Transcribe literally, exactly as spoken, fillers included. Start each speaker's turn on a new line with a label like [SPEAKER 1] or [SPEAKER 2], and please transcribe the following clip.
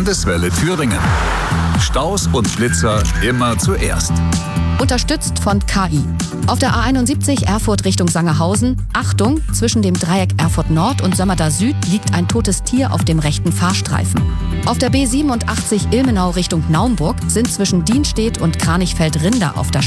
[SPEAKER 1] Landeswelle Thüringen. Staus und Blitzer immer zuerst.
[SPEAKER 2] Unterstützt von K I. Auf der A einundsiebzig Erfurt Richtung Sangerhausen. Achtung, zwischen dem Dreieck Erfurt Nord und Sömmerda Süd liegt ein totes Tier auf dem rechten Fahrstreifen. Auf der B siebenundachtzig Ilmenau Richtung Naumburg sind zwischen Dienstedt und Kranichfeld Rinder auf der